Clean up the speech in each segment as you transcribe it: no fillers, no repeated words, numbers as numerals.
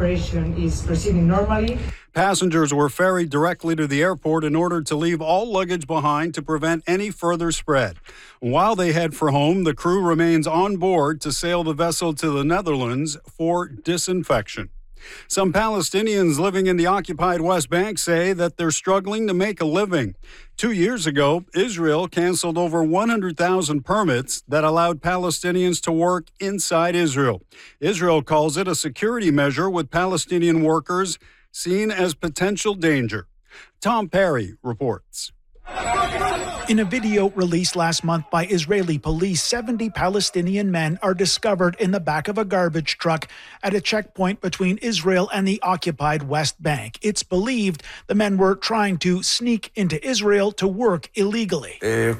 operation is proceeding normally. Passengers were ferried directly to the airport in order to leave all luggage behind to prevent any further spread. While they head for home, the crew remains on board to sail the vessel to the Netherlands for disinfection. Some Palestinians living in the occupied West Bank say that they're struggling to make a living. 2 years ago, Israel canceled over 100,000 permits that allowed Palestinians to work inside Israel. Israel calls it a security measure with Palestinian workers seen as potential danger. Tom Perry reports. In a video released last month by Israeli police, 70 Palestinian men are discovered in the back of a garbage truck at a checkpoint between Israel and the occupied West Bank. It's believed the men were trying to sneak into Israel to work illegally.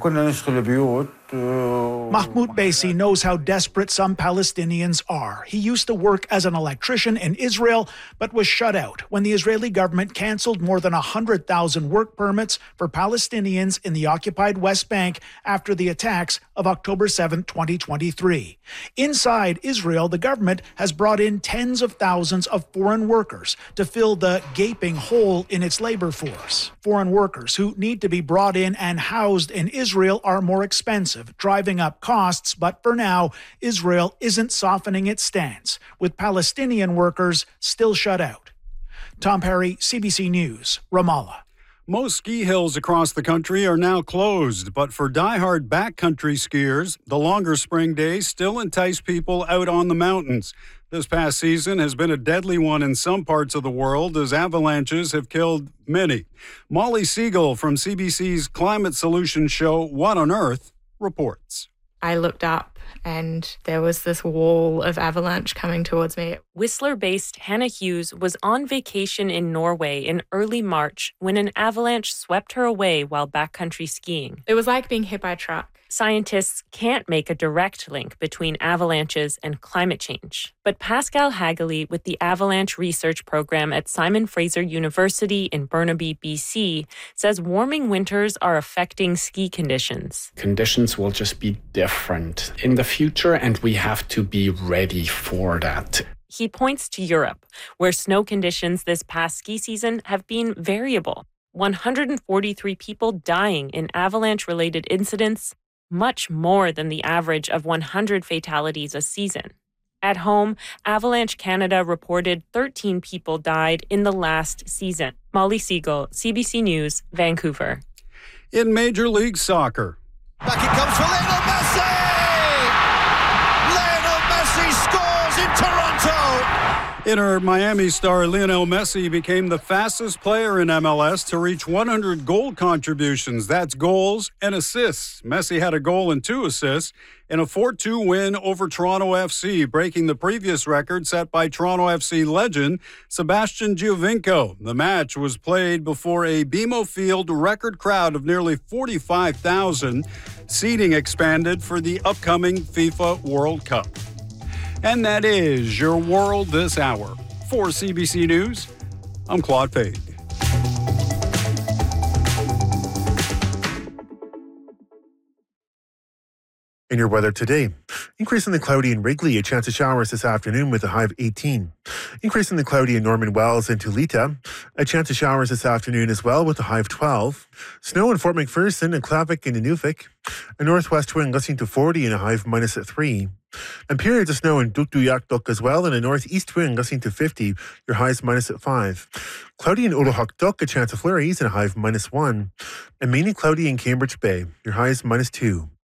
Mahmoud Baisi knows how desperate some Palestinians are. He used to work as an electrician in Israel, but was shut out when the Israeli government canceled more than 100,000 work permits for Palestinians in the occupied West Bank after the attacks of October 7, 2023. Inside Israel, the government has brought in tens of thousands of foreign workers to fill the gaping hole in its labor force. Foreign workers who need to be brought in and housed in Israel are more expensive, driving up costs, but for now, Israel isn't softening its stance, with Palestinian workers still shut out. Tom Perry, CBC News, Ramallah. Most ski hills across the country are now closed, but for die-hard backcountry skiers, the longer spring days still entice people out on the mountains. This past season has been a deadly one in some parts of the world as avalanches have killed many. Molly Siegel from CBC's Climate Solutions show What on Earth reports. I looked up and there was this wall of avalanche coming towards me. Whistler-based Hannah Hughes was on vacation in Norway in early March when an avalanche swept her away while backcountry skiing. It was like being hit by a truck. Scientists can't make a direct link between avalanches and climate change. But Pascal Hageley with the Avalanche Research Program at Simon Fraser University in Burnaby, BC, says warming winters are affecting ski conditions. Conditions will just be different in the future, and we have to be ready for that. He points to Europe, where snow conditions this past ski season have been variable. 143 people dying in avalanche-related incidents, much more than the average of 100 fatalities a season. At home, Avalanche Canada reported 13 people died in the last season. Molly Siegel, CBC News, Vancouver. In Major League Soccer. Back it comes for Lionel Messi! Lionel Messi scores in Toronto! Inter Miami star Lionel Messi became the fastest player in MLS to reach 100 goal contributions. That's goals and assists. Messi had a goal and 2 assists in a 4-2 win over Toronto FC, breaking the previous record set by Toronto FC legend Sebastian Giovinco. The match was played before a BMO Field record crowd of nearly 45,000. Seating expanded for the upcoming FIFA World Cup. And that is your world this hour. For CBC News, I'm Claude Pade. In your weather today, increasingly cloudy in Wrigley, a chance of showers this afternoon with a high of 18. Increasingly cloudy in Norman Wells and Tulita, a chance of showers this afternoon as well with a high of 12. Snow in Fort McPherson and Clavic and Inuvik, a northwest wind gusting to 40 and a high of -3. And periods of snow in Duk as well, and a northeast wind gusting to 50, your highs -5. Cloudy in Odohuk, a chance of flurries and a high of -1. And mainly cloudy in Cambridge Bay, your highs -2.